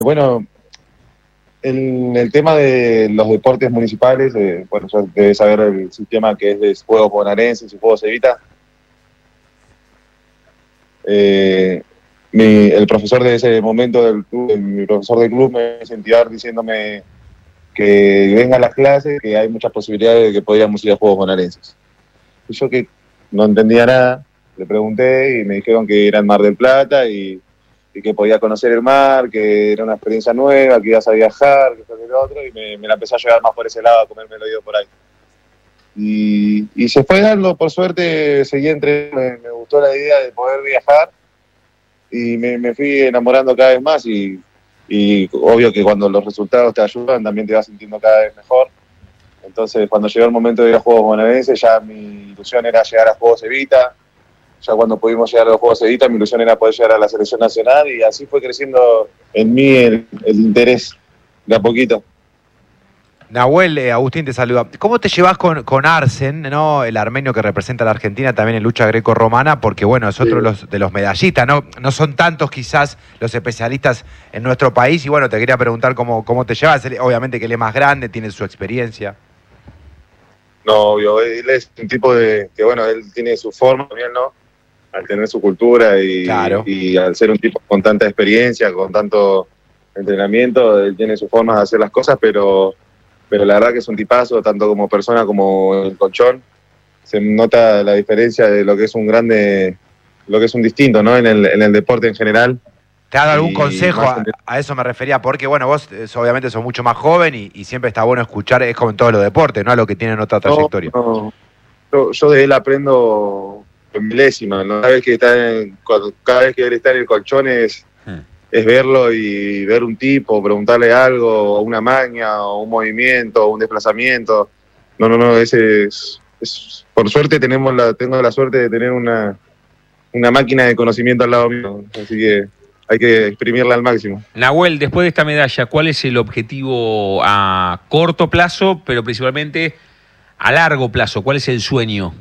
Bueno, el tema de los deportes municipales, bueno, ya debes saber el sistema que es de juegos bonaerenses y juegos Evita. El profesor de ese momento del club, mi profesor del club me incentivaba diciéndome que venga a las clases, que hay muchas posibilidades de que podíamos ir a juegos bonaerenses. Y yo, que no entendía nada, le pregunté y me dijeron que era en Mar del Plata y que podía conocer el mar, que era una experiencia nueva, que ibas a viajar, que esto que lo otro, y me la empecé a llevar más por ese lado, a comerme el oído por ahí. Y se fue dando, por suerte, seguí me gustó la idea de poder viajar y me fui enamorando cada vez más y obvio que cuando los resultados te ayudan también te vas sintiendo cada vez mejor. Entonces, cuando llegó el momento de ir a Juegos Bonaerenses, ya mi ilusión era llegar a Juegos Evita. Ya cuando pudimos llegar a los Juegos Evita, mi ilusión era poder llegar a la selección nacional y así fue creciendo en mí el interés de a poquito. Nahuel, Agustín te saluda. ¿Cómo te llevas con Arsen, ¿no? El armenio que representa a la Argentina también en lucha greco-romana? Porque bueno, es otro de los medallistas, ¿no? No son tantos quizás los especialistas en nuestro país. Y bueno, te quería preguntar cómo te llevas. Obviamente que él es más grande, tiene su experiencia. No, obvio, él es un tipo que bueno, él tiene su forma también, ¿no? Al tener su cultura Claro. y al ser un tipo con tanta experiencia, con tanto entrenamiento, él tiene su forma de hacer las cosas, pero la verdad que es un tipazo, tanto como persona como el colchón. Se nota la diferencia de lo que es un grande, lo que es un distinto, ¿no? En el deporte en general. ¿Te ha dado algún consejo? A eso me refería, porque bueno, vos obviamente sos mucho más joven y siempre está bueno escuchar, es como en todos los deportes, ¿no? A lo que tienen otra trayectoria. No. Yo de él aprendo milésima, ¿no? Cada vez que él está en el colchón es verlo y ver un tipo, preguntarle algo, una maña, o un movimiento, o un desplazamiento. No, ese es por suerte tengo la suerte de tener una máquina de conocimiento al lado mío, así que hay que exprimirla al máximo. Nahuel, después de esta medalla, ¿cuál es el objetivo a corto plazo, pero principalmente a largo plazo? ¿Cuál es el sueño?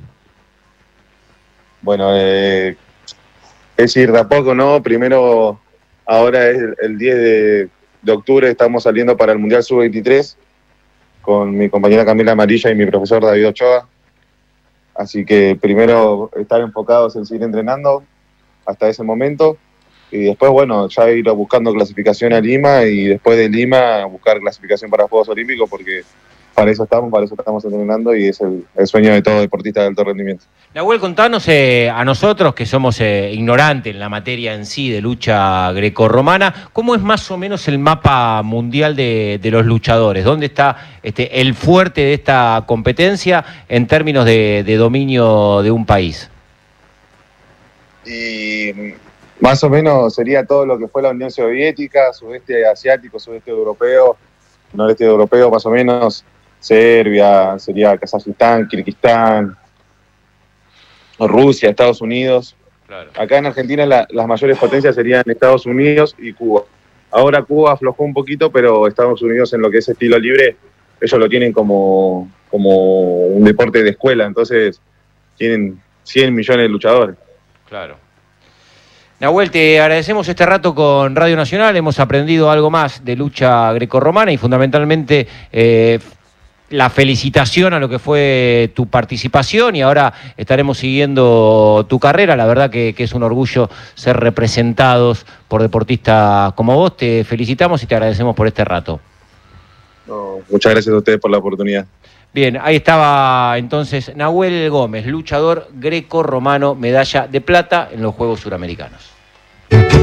Bueno, es ir de a poco, ¿no? Primero, ahora es el 10 de octubre, estamos saliendo para el Mundial Sub-23 con mi compañera Camila Amarilla y mi profesor David Ochoa. Así que primero estar enfocados en seguir entrenando hasta ese momento y después, bueno, ya ir buscando clasificación a Lima y después de Lima buscar clasificación para Juegos Olímpicos, porque para eso estamos entrenando y es el sueño de todo deportista de alto rendimiento. Nahuel, contanos a nosotros que somos ignorantes en la materia en sí de lucha grecorromana, ¿cómo es más o menos el mapa mundial de los luchadores? ¿Dónde está el fuerte de esta competencia en términos de dominio de un país? Y más o menos sería todo lo que fue la Unión Soviética, sudeste asiático, sudeste europeo, noreste europeo, más o menos. Serbia, sería Kazajistán, Kirguistán, Rusia, Estados Unidos. Claro. Acá en Argentina las mayores potencias serían Estados Unidos y Cuba. Ahora Cuba aflojó un poquito, pero Estados Unidos en lo que es estilo libre, ellos lo tienen como un deporte de escuela, entonces tienen 100 millones de luchadores. Claro. Nahuel, te agradecemos este rato con Radio Nacional, hemos aprendido algo más de lucha grecorromana y fundamentalmente la felicitación a lo que fue tu participación y ahora estaremos siguiendo tu carrera. La verdad que es un orgullo ser representados por deportistas como vos. Te felicitamos y te agradecemos por este rato. No, muchas gracias a ustedes por la oportunidad. Bien, ahí estaba entonces Nahuel Gómez, luchador grecorromano, medalla de plata en los Juegos Suramericanos.